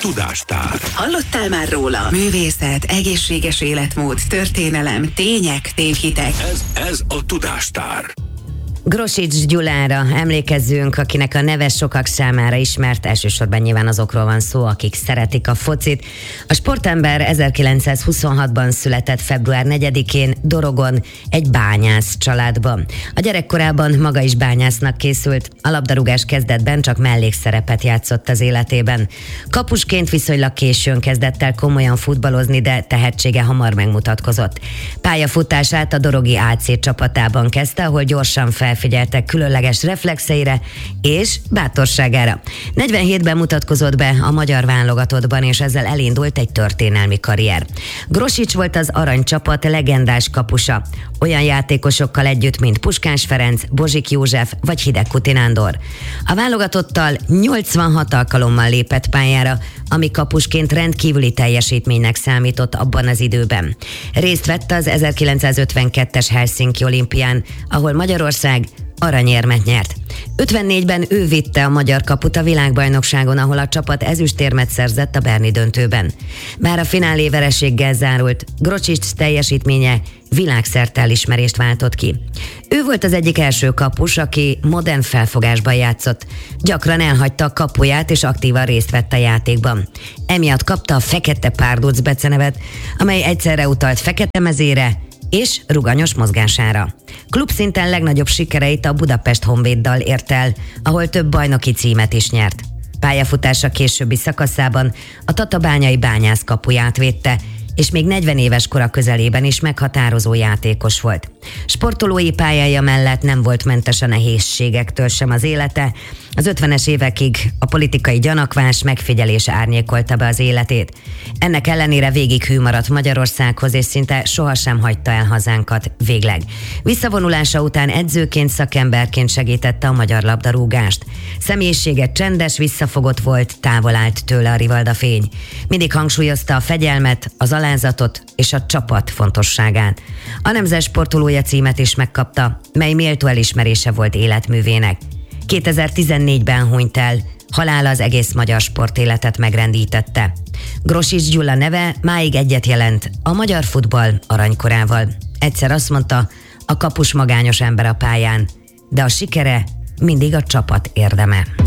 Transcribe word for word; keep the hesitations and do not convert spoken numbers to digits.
Tudástár. Hallottál már róla? Művészet, egészséges életmód, történelem, tények, tévhitek. Ez, ez a Tudástár. Grosics Gyulára emlékezzünk, akinek a neve sokak számára ismert, elsősorban nyilván azokról van szó, akik szeretik a focit. A sportember ezerkilencszázhuszonhatban született február negyedikén Dorogon, egy bányász családban. A gyerekkorában maga is bányásznak készült, a labdarúgás kezdetben csak mellékszerepet játszott az életében. Kapusként viszonylag későn kezdett el komolyan futballozni, de tehetsége hamar megmutatkozott. Pályafutását a dorogi á cé csapatában kezdte, ahol gyorsan fel figyeltek különleges reflexeire és bátorságára. negyvenhétben mutatkozott be a magyar válogatottban, és ezzel elindult egy történelmi karrier. Grosics volt az aranycsapat legendás kapusa, olyan játékosokkal együtt, mint Puskás Ferenc, Bozsik József vagy Hidegkuti Nándor. A válogatottal nyolcvanhat alkalommal lépett pályára, ami kapusként rendkívüli teljesítménynek számított abban az időben. Részt vett az ezerkilencszázötvenkettes Helsinki olimpián, ahol Magyarország aranyérmet nyert. ötvennégyben ő vitte a magyar kaput a világbajnokságon, ahol a csapat ezüstérmet szerzett a berni döntőben. Bár a finálé vereséggel zárult, Grosics teljesítménye világszerte elismerést váltott ki. Ő volt az egyik első kapus, aki modern felfogásban játszott. Gyakran elhagyta a kapuját és aktívan részt vett a játékban. Emiatt kapta a Fekete Párduc becenevet, amely egyszerre utalt fekete mezére és ruganyos mozgására. Klubszinten legnagyobb sikereit a Budapest Honvéddal ért el, ahol több bajnoki címet is nyert. Pályafutása későbbi szakaszában a tatabányai bányász kapuját védte, és még negyven éves kora közelében is meghatározó játékos volt. Sportolói pályája mellett nem volt mentes a nehézségektől sem az élete. Az ötvenes évekig a politikai gyanakvás, megfigyelés árnyékolta be az életét. Ennek ellenére végig hű maradt Magyarországhoz, és szinte sohasem hagyta el hazánkat végleg. Visszavonulása után edzőként, szakemberként segítette a magyar labdarúgást. Személyisége csendes, visszafogott volt, távol állt tőle a rivaldafény. Mindig hangsúlyozta a fegyelmet, az alázatot és a csapat fontosságát. A nemzet sportolója címet is megkapta, mely méltó elismerése volt életművének. kétezer-tizennégyben hunyt el, halála az egész magyar sportéletet megrendítette. Grosics Gyula neve máig egyet jelent a magyar futball aranykorával. Egyszer azt mondta, a kapus magányos ember a pályán, de a sikere mindig a csapat érdeme.